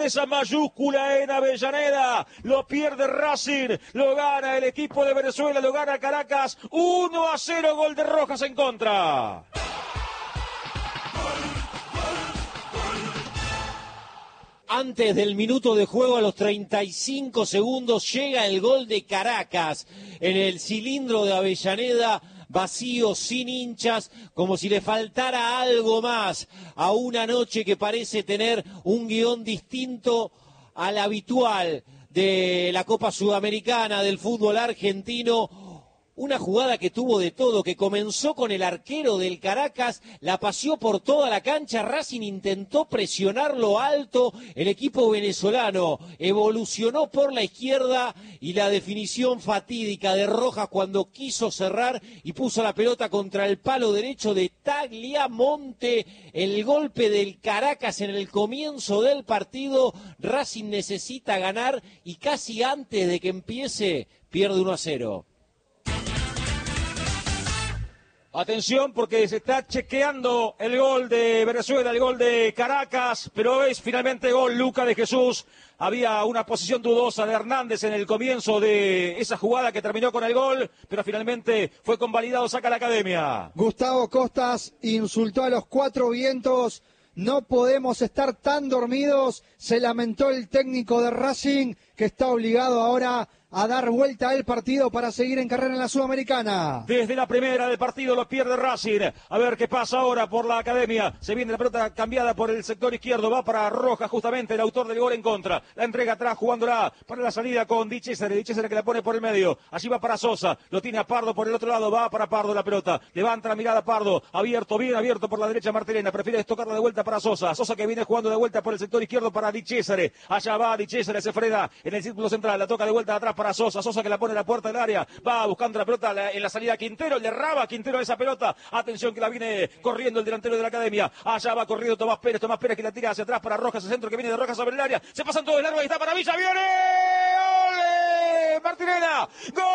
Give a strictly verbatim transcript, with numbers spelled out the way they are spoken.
Esa mayúscula en Avellaneda, lo pierde Racing, lo gana el equipo de Venezuela, lo gana Caracas, uno a cero, gol de Rojas en contra. Antes del minuto de juego, a los treinta y cinco segundos, llega el gol de Caracas en el cilindro de Avellaneda, vacío, sin hinchas, como si le faltara algo más a una noche que parece tener un guión distinto al habitual de la Copa Sudamericana, del fútbol argentino. Una jugada que tuvo de todo, que comenzó con el arquero del Caracas, la paseó por toda la cancha, Racing intentó presionarlo alto, el equipo venezolano evolucionó por la izquierda y la definición fatídica de Rojas cuando quiso cerrar y puso la pelota contra el palo derecho de Tagliamonte, el golpe del Caracas en el comienzo del partido. Racing necesita ganar y casi antes de que empiece pierde uno a cero. Atención porque se está chequeando el gol de Venezuela, el gol de Caracas, pero es finalmente gol Luca de Jesús. Había una posición dudosa de Hernández en el comienzo de esa jugada que terminó con el gol, pero finalmente fue convalidado, saca la academia. Gustavo Costas insultó a los cuatro vientos. No podemos estar tan dormidos, se lamentó el técnico de Racing, que está obligado ahora a dar vuelta al partido para seguir en carrera en la Sudamericana. Desde la primera del partido lo pierde Racing. A ver qué pasa ahora por la academia. Se viene la pelota cambiada por el sector izquierdo. Va para Rojas, justamente el autor del gol en contra. La entrega atrás, jugándola para la salida con Di Cesare. Di Cesare que la pone por el medio. Allí va para Sosa. Lo tiene a Pardo por el otro lado. Va para Pardo la pelota. Levanta la mirada a Pardo. Abierto, bien abierto por la derecha Martelena. Prefiere tocarla de vuelta para Sosa. Sosa que viene jugando de vuelta por el sector izquierdo para Di Cesare. Allá va Di Cesare, se frena en el círculo central. La toca de vuelta atrás para Sosa. Sosa que la pone en la puerta del área. Va buscando la pelota en la salida Quintero. Le raba Quintero esa pelota. Atención que la viene corriendo el delantero de la academia. Allá va corriendo Tomás Pérez. Tomás Pérez que la tira hacia atrás para Rojas. El centro que viene de Rojas sobre el área. Se pasan todos de largo. Ahí está para Villa. ¡Viene! ¡Ole! Martinena. ¡Gol!